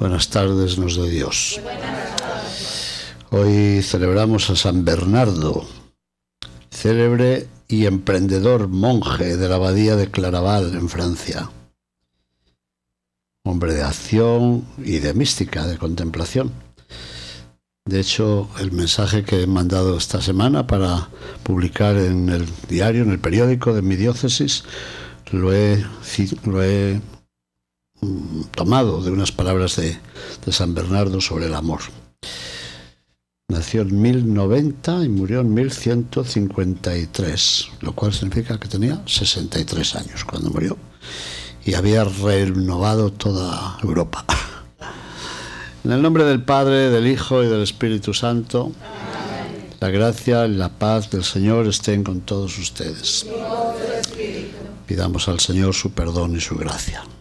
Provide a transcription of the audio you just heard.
Buenas tardes nos dé Dios. Hoy celebramos a San Bernardo, célebre y emprendedor monje de la abadía de Claraval, en Francia. Hombre de acción y de mística, de contemplación. De hecho, el mensaje que he mandado esta semana para publicar en el diario, en el periódico de mi diócesis, lo he tomado de unas palabras de San Bernardo sobre el amor. Nació en 1090 y murió en 1153, lo cual significa que tenía 63 años cuando murió y había renovado toda Europa. En el nombre del Padre, del Hijo y del Espíritu Santo, amén. La gracia y la paz del Señor estén con todos ustedes. Pidamos al Señor su perdón y su gracia.